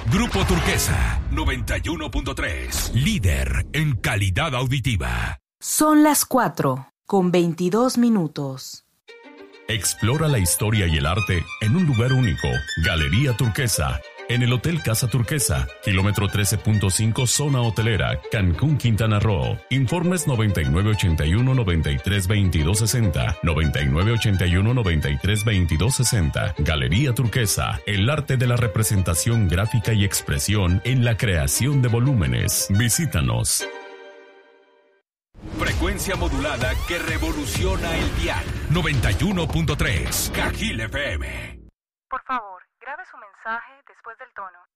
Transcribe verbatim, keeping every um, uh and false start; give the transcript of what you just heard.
Grupo Turquesa, noventa y uno punto tres. Líder en calidad auditiva. Son las cuatro, con veintidós minutos. Explora la historia y el arte en un lugar único. Galería Turquesa. En el Hotel Casa Turquesa, kilómetro trece punto cinco, zona hotelera, Cancún, Quintana Roo. Informes noventa y nueve ochenta y uno noventa y tres veintidós sesenta, noventa y nueve ochenta y uno noventa y tres veintidós sesenta. Galería Turquesa, el arte de la representación gráfica y expresión en la creación de volúmenes. Visítanos. Frecuencia modulada que revoluciona el dial. noventa y uno punto tres, Cajil F M. Por favor, grabe su mensaje después del tono.